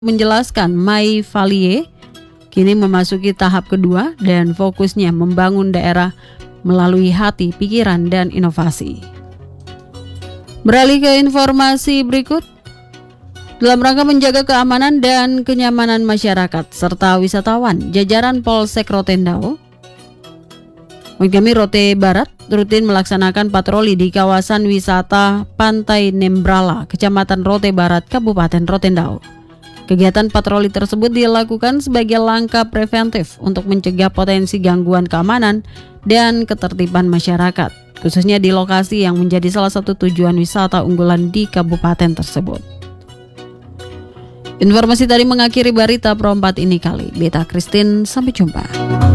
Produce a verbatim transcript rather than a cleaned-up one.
menjelaskan Mai Valie kini memasuki tahap kedua dan fokusnya membangun daerah melalui hati, pikiran, dan inovasi. Beralih ke informasi berikut. Dalam rangka menjaga keamanan dan kenyamanan masyarakat serta wisatawan, jajaran Polsek Rotendao, Kami Rote Barat rutin melaksanakan patroli di kawasan wisata Pantai Nembrala, Kecamatan Rote Barat, Kabupaten Rotendao. Kegiatan patroli tersebut dilakukan sebagai langkah preventif untuk mencegah potensi gangguan keamanan dan ketertiban masyarakat, khususnya di lokasi yang menjadi salah satu tujuan wisata unggulan di kabupaten tersebut. Informasi tadi mengakhiri berita perempat ini kali. Beta Christine, sampai jumpa.